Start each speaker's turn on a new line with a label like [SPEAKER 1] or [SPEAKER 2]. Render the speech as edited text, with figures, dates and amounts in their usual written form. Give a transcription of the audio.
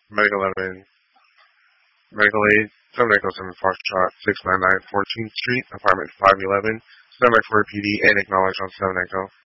[SPEAKER 1] Medical 11, Medical Aid, 7 Echo 7 Foxtrot, 699 14th Street, apartment 511, Stand by for PD, and acknowledge on 7 Echo.